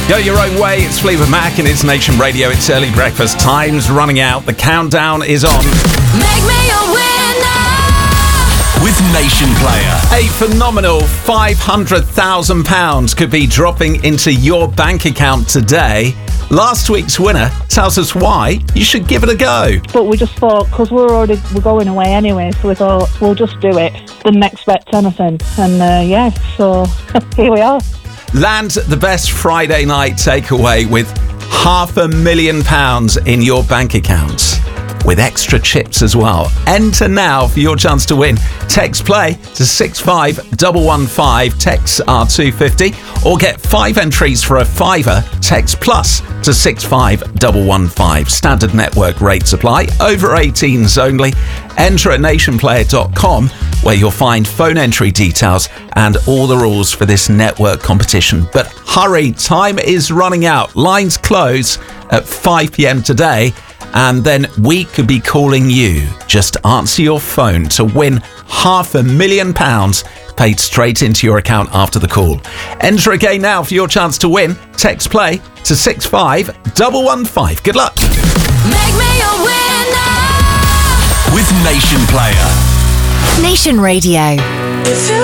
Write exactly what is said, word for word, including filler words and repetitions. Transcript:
Go your own way. It's Fleetwood Mac and it's Nation Radio. It's early breakfast. Time's running out. The countdown is on. Make me a winner with Nation Player. A phenomenal five hundred thousand pounds could be dropping into your bank account today. Last week's winner tells us why you should give it a go. But we just thought, because we're already we're going away anyway, so we thought we'll just do it. Didn't expect anything. And uh, yeah, so here we are. Land the best Friday night takeaway with half a million pounds in your bank account, with extra chips as well. Enter now for your chance to win. Text play to six five one one five, texts are two fifty, or get five entries for a fiver. Text plus to six five one one five. Standard network rates apply. Over eighteens only. Enter at nation player dot com, where you'll find phone entry details and all the rules for this network competition. But hurry, time is running out. Lines close at five p.m. today. And then we could be calling you. Just answer your phone to win half a million pounds paid straight into your account after the call. Enter again now for your chance to win. Text play to six five one one five. Good luck. Make me a winner with Nation Player. Nation Radio. If you